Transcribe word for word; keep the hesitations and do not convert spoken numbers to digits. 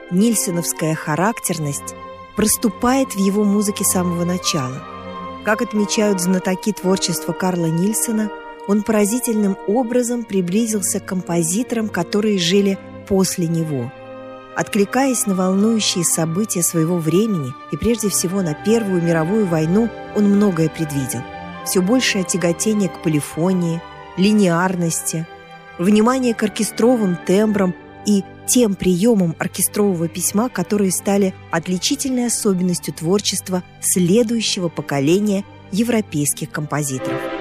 нильсоновская характерность проступает в его музыке с самого начала. Как отмечают знатоки творчества Карла Нильсона, он поразительным образом приблизился к композиторам, которые жили после него. Откликаясь на волнующие события своего времени и прежде всего на Первую мировую войну, он многое предвидел. Все большее тяготение к полифонии, линеарности, внимание к оркестровым тембрам и тем приемам оркестрового письма, которые стали отличительной особенностью творчества следующего поколения европейских композиторов.